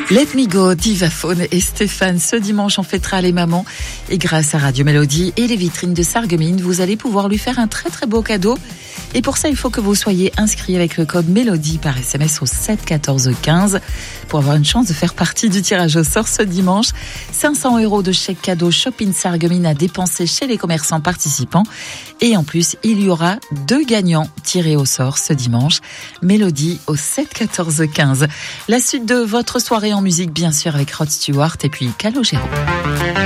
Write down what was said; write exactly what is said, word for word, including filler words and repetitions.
Let Me Go, Divaphone et Stéphane. Ce dimanche, on fêtera les mamans. Et grâce à Radio Mélodie et les vitrines de Sarreguemines, vous allez pouvoir lui faire un très très beau cadeau. Et pour ça, il faut que vous soyez inscrit avec le code Mélodie par S M S au sept quatorze quinze pour avoir une chance de faire partie du tirage au sort ce dimanche. cinq cents euros de chèque cadeau Shopping Sarreguemines à dépenser chez les commerçants participants. Et en plus, il y aura deux gagnants tirés au sort ce dimanche. Mélodie au sept quatorze quinze. La suite de votre soirée en musique, bien sûr, avec Rod Stewart et puis Calogero.